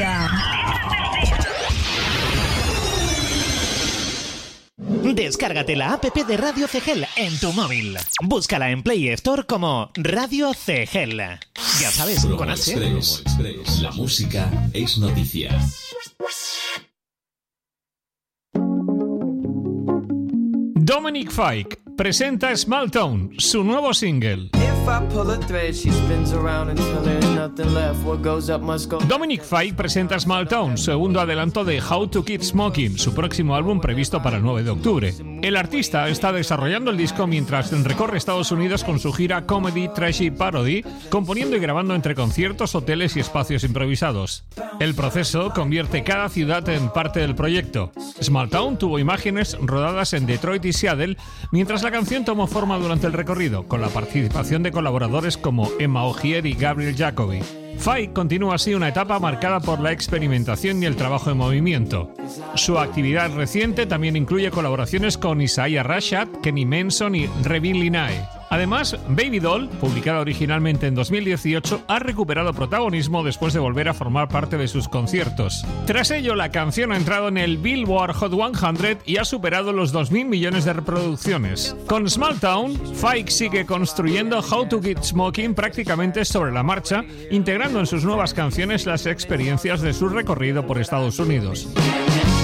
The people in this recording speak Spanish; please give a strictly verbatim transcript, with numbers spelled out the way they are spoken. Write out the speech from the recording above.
día. Descárgate la app de Radio Cegel en tu móvil. Búscala en Play Store como Radio Cegel. Ya sabes, Promo con H. Express. Express. La música es noticia. Dominic Fike presenta Small Town, su nuevo single. Dominic Fike presenta Small Town, segundo adelanto de How to Quit Smoking, su próximo álbum previsto para el nueve de octubre. El artista está desarrollando el disco mientras recorre Estados Unidos con su gira Comedy, Trashy, Parody, componiendo y grabando entre conciertos, hoteles y espacios improvisados. El proceso convierte cada ciudad en parte del proyecto. Small Town tuvo imágenes rodadas en Detroit y Seattle, mientras la canción tomó forma durante el recorrido, con la participación de colaboradores como Emma Ogier y Gabriel Jacobi. Fike continúa así una etapa marcada por la experimentación y el trabajo en movimiento. Su actividad reciente también incluye colaboraciones con Isaiah Rashad, Kenny Manson y Revin Linae. Además, Baby Doll, publicada originalmente en dos mil dieciocho, ha recuperado protagonismo después de volver a formar parte de sus conciertos. Tras ello, la canción ha entrado en el Billboard Hot cien y ha superado los dos mil millones de reproducciones. Con Small Town, Fike sigue construyendo How to Quit Smoking prácticamente sobre la marcha, integrando en sus nuevas canciones las experiencias de su recorrido por Estados Unidos.